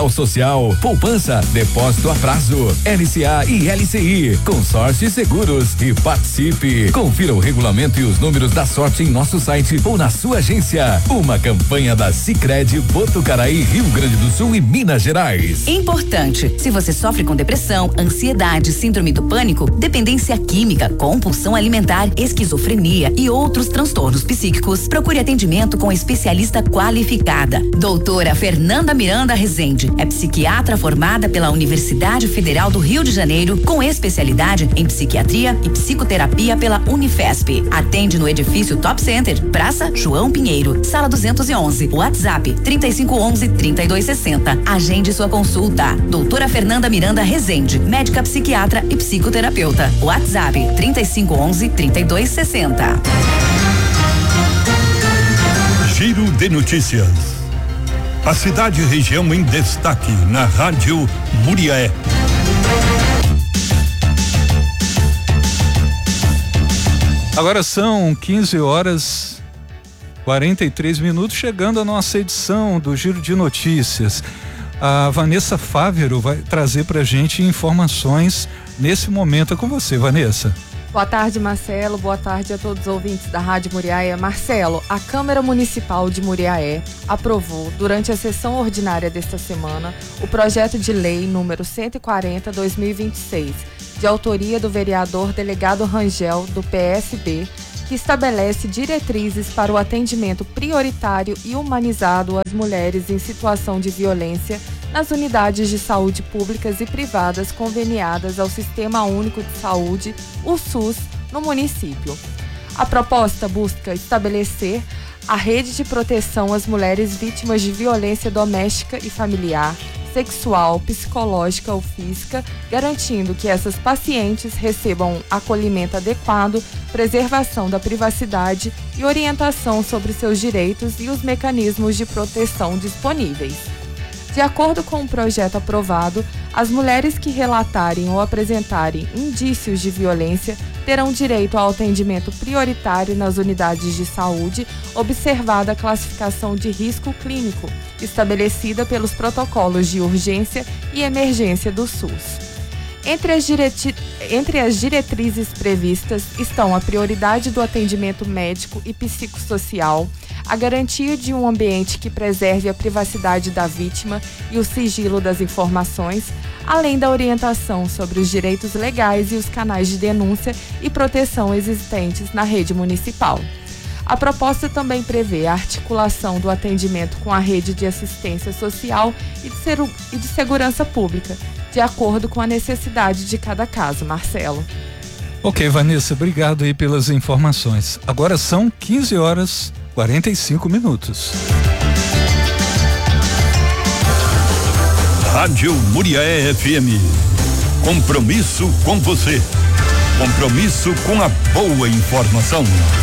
Capital Social, poupança, depósito a prazo, LCA e LCI, consórcio e seguros e participe. Confira o regulamento e os números da sorte em nosso site ou na sua agência. Uma campanha da Sicredi Botucaraí, Rio Grande do Sul e Minas Gerais. Importante, se você sofre com depressão, ansiedade, síndrome do pânico, dependência química, compulsão alimentar, esquizofrenia e outros transtornos psíquicos, procure atendimento com especialista qualificada. Doutora Fernanda Miranda Rezende é psiquiatra formada pela Universidade Federal do Rio de Janeiro, com especialidade em psiquiatria e psicoterapia pela Unifesp. Atende no edifício Top Center, Praça João Pinheiro, Sala 211, WhatsApp 3511-3260. Agende sua consulta. Doutora Fernanda Miranda Rezende, médica psiquiatra e psicoterapeuta. WhatsApp 3511-3260. Giro de notícias. A cidade e região em destaque na Rádio Muriaé. Agora são 15h43, chegando a nossa edição do Giro de Notícias. A Vanessa Fávero vai trazer pra gente informações nesse momento. É com você, Vanessa. Boa tarde, Marcelo. Boa tarde a todos os ouvintes da Rádio Muriaé. Marcelo, a Câmara Municipal de Muriaé aprovou, durante a sessão ordinária desta semana, o projeto de lei número 140/2026, de autoria do vereador delegado Rangel, do PSB, que estabelece diretrizes para o atendimento prioritário e humanizado às mulheres em situação de violência nas unidades de saúde públicas e privadas conveniadas ao Sistema Único de Saúde, o SUS, no município. A proposta busca estabelecer a rede de proteção às mulheres vítimas de violência doméstica e familiar, sexual, psicológica ou física, garantindo que essas pacientes recebam acolhimento adequado, preservação da privacidade e orientação sobre seus direitos e os mecanismos de proteção disponíveis. De acordo com o projeto aprovado, as mulheres que relatarem ou apresentarem indícios de violência terão direito ao atendimento prioritário nas unidades de saúde, observada a classificação de risco clínico estabelecida pelos protocolos de urgência e emergência do SUS. Entre as diretrizes previstas estão a prioridade do atendimento médico e psicossocial, a garantia de um ambiente que preserve a privacidade da vítima e o sigilo das informações, além da orientação sobre os direitos legais e os canais de denúncia e proteção existentes na rede municipal. A proposta também prevê a articulação do atendimento com a rede de assistência social e de segurança pública, de acordo com a necessidade de cada caso, Marcelo. Ok, Vanessa, obrigado aí pelas informações. Agora são 15h45. Rádio Muriaé FM. Compromisso com você. Compromisso com a boa informação.